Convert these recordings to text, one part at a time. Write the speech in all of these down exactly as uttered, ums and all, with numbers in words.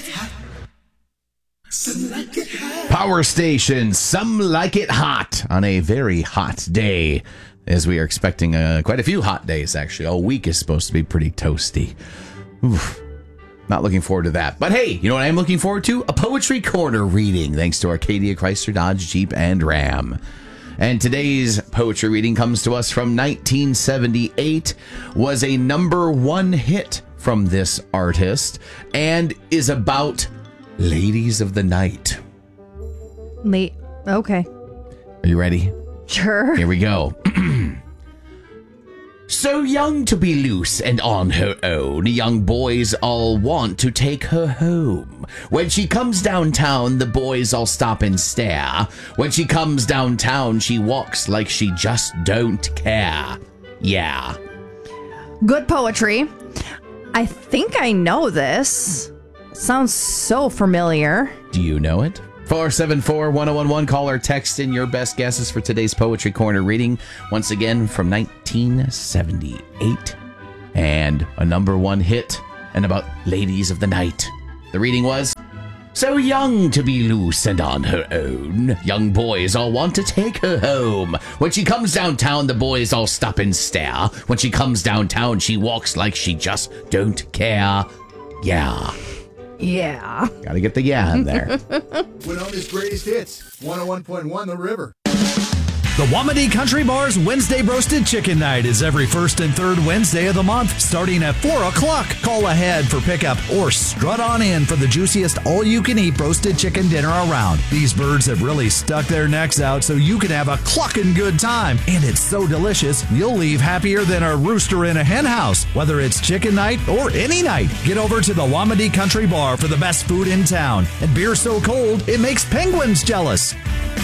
it hot. Some like it hot. Power Station, Some Like It Hot, on a very hot day, as we are expecting uh, quite a few hot days, actually. All week is supposed to be pretty toasty. Oof. Not looking forward to that. But hey, you know what I'm looking forward to? A Poetry Corner reading, thanks to Arcadia, Chrysler, Dodge, Jeep, and Ram. And today's poetry reading comes to us from nineteen seventy-eight, was a number one hit from this artist, and is about ladies of the night. Late. Okay. Are you ready? Sure. Here we go. So young to be loose and on her own, young boys all want to take her home. When she comes downtown, the boys all stop and stare. When she comes downtown, she walks like she just don't care. Yeah. Good poetry. I think I know this. Sounds so familiar. Do you know it? four seven four, one oh one one. Call or text in your best guesses for today's Poetry Corner reading. Once again, from nineteen seventy-eight. And a number one hit, and about ladies of the night. The reading was, so young to be loose and on her own, young boys all want to take her home. When she comes downtown, the boys all stop and stare. When she comes downtown, she walks like she just don't care. Yeah. Yeah. Gotta get the yeah in there. Winona's greatest hits, one oh one point one The River. The Wamedy Country Bar's Wednesday Roasted Chicken Night is every first and third Wednesday of the month, starting at four o'clock. Call ahead for pickup or strut on in for the juiciest all-you-can-eat roasted chicken dinner around. These birds have really stuck their necks out so you can have a clucking good time. And it's so delicious, you'll leave happier than a rooster in a hen house. Whether it's chicken night or any night, get over to the Wamedy Country Bar for the best food in town. And beer so cold, it makes penguins jealous.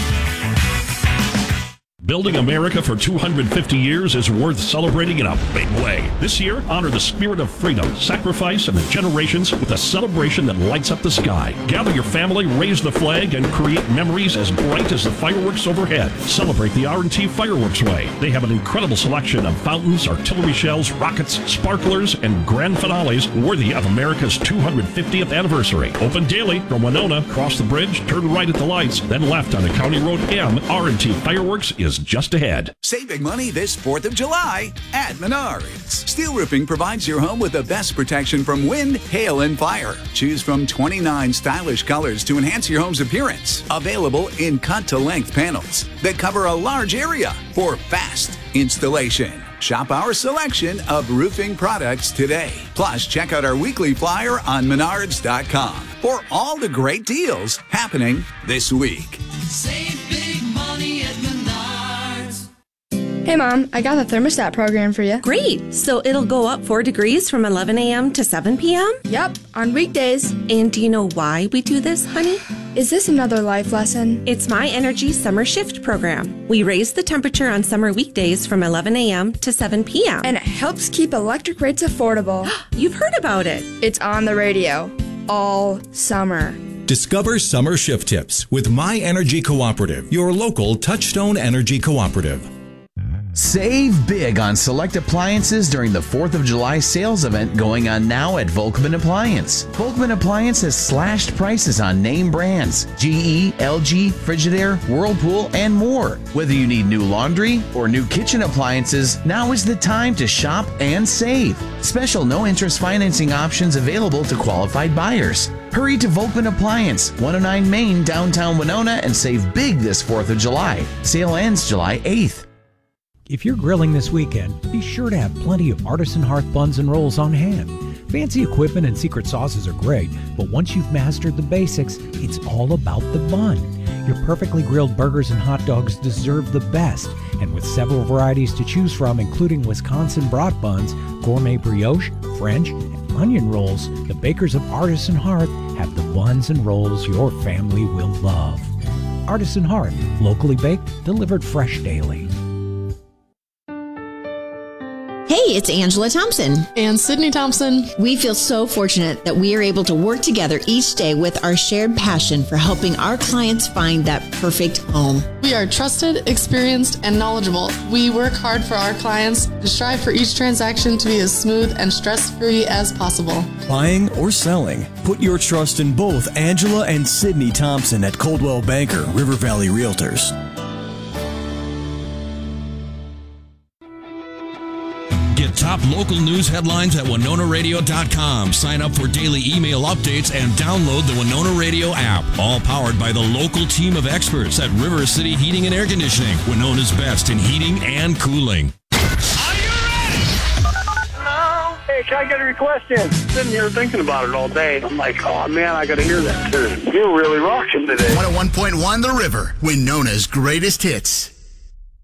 Building America for two hundred fifty years is worth celebrating in a big way. This year, honor the spirit of freedom, sacrifice, and the generations with a celebration that lights up the sky. Gather your family, raise the flag, and create memories as bright as the fireworks overhead. Celebrate the R and T Fireworks Way. They have an incredible selection of fountains, artillery shells, rockets, sparklers, and grand finales worthy of America's two hundred fiftieth anniversary. Open daily from Winona, cross the bridge, turn right at the lights, then left on the County Road M. R and T Fireworks is just ahead. Save big money this fourth of July at Menards. Steel Roofing provides your home with the best protection from wind, hail, and fire. Choose from twenty-nine stylish colors to enhance your home's appearance. Available in cut-to-length panels that cover a large area for fast installation. Shop our selection of roofing products today. Plus, check out our weekly flyer on menards dot com for all the great deals happening this week. Save big money at Menards. Hey Mom, I got the thermostat program for you. Great! So it'll go up four degrees from eleven a.m. to seven p.m.? Yep, on weekdays. And do you know why we do this, honey? Is this another life lesson? It's My Energy Summer Shift program. We raise the temperature on summer weekdays from eleven a.m. to seven p.m. And it helps keep electric rates affordable. You've heard about it. It's on the radio all summer. Discover summer shift tips with My Energy Cooperative, your local Touchstone Energy Cooperative. Save big on select appliances during the fourth of July sales event going on now at Volkman Appliance. Volkman Appliance has slashed prices on name brands, G E, L G, Frigidaire, Whirlpool, and more. Whether you need new laundry or new kitchen appliances, now is the time to shop and save. Special no-interest financing options available to qualified buyers. Hurry to Volkman Appliance, one oh nine Main, downtown Winona, and save big this fourth of July. Sale ends July eighth. If you're grilling this weekend, be sure to have plenty of Artisan Hearth buns and rolls on hand. Fancy equipment and secret sauces are great, but once you've mastered the basics, it's all about the bun. Your perfectly grilled burgers and hot dogs deserve the best, and with several varieties to choose from, including Wisconsin brat buns, gourmet brioche, French, and onion rolls, the bakers of Artisan Hearth have the buns and rolls your family will love. Artisan Hearth, locally baked, delivered fresh daily. Hey, it's Angela Thompson. And Sydney Thompson. We feel so fortunate that we are able to work together each day with our shared passion for helping our clients find that perfect home. We are trusted, experienced, and knowledgeable. We work hard for our clients and strive for each transaction to be as smooth and stress-free as possible. Buying or selling, put your trust in both Angela and Sydney Thompson at Coldwell Banker River Valley Realtors. Get top local news headlines at Winona Radio dot com. Sign up for daily email updates and download the Winona Radio app. All powered by the local team of experts at River City Heating and Air Conditioning, Winona's best in heating and cooling. Hey, can I get a request in? Sitting here thinking about it all day. I'm like, oh man, I gotta hear that tune. You're really rocking today. one oh one point one The River, Winona's greatest hits.